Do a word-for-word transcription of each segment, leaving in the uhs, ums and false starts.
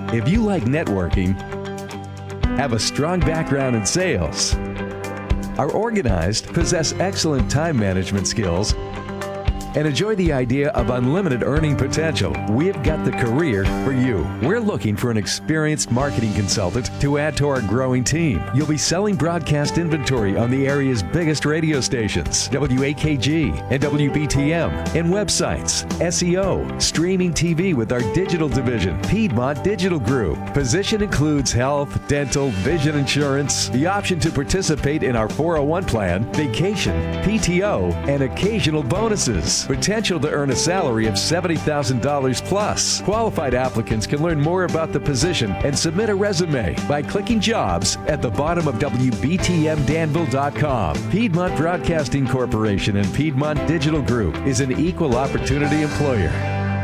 If you like networking, have a strong background in sales, are organized, possess excellent time management skills, and enjoy the idea of unlimited earning potential, we've got the career for you. We're looking for an experienced marketing consultant to add to our growing team. You'll be selling broadcast inventory on the area's biggest radio stations, W A K G and W B T M, and websites, S E O, streaming T V with our digital division, Piedmont Digital Group. Position includes health, dental, vision insurance, the option to participate in our four oh one plan, vacation, P T O, and occasional bonuses. Potential to earn a salary of seventy thousand dollars plus. Qualified applicants can learn more about the position and submit a resume by clicking jobs at the bottom of W B T M Danville dot com. Piedmont Broadcasting Corporation and Piedmont Digital Group is an equal opportunity employer.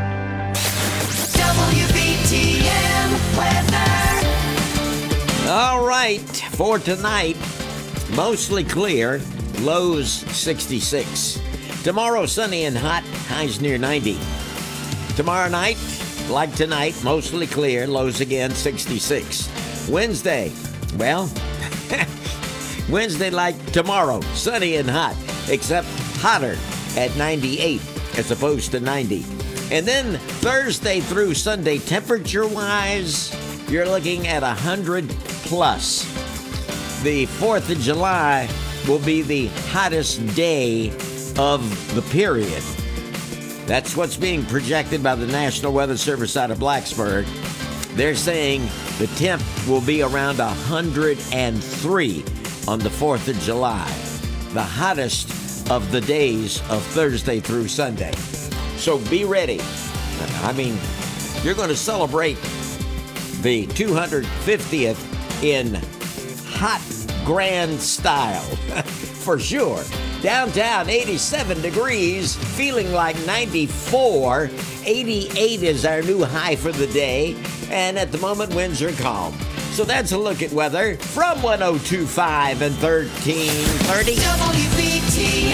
W B T M weather. All right, for tonight, mostly clear, lows sixty-six. Tomorrow, sunny and hot, highs near ninety. Tomorrow night, like tonight, mostly clear, lows again, sixty-six. Wednesday, well, Wednesday like tomorrow, sunny and hot, except hotter at ninety-eight as opposed to ninety. And then Thursday through Sunday, temperature-wise, you're looking at one hundred plus. The fourth of July will be the hottest day of the period. That's what's being projected by the National Weather Service out of Blacksburg. They're saying the temp will be around one hundred three on the fourth of July, the hottest of the days of Thursday through Sunday. So be ready. I mean, you're going to celebrate the two hundred fiftieth in hot, grand style, for sure. Downtown, eighty-seven degrees, feeling like ninety-four. eighty-eight is our new high for the day, and at the moment, winds are calm. So that's a look at weather from one oh two point five and thirteen thirty. W B T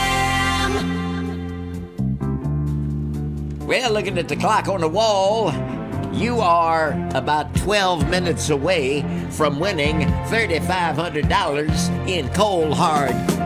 M. Well, looking at the clock on the wall, you are about twelve minutes away from winning three thousand five hundred dollars in cold hard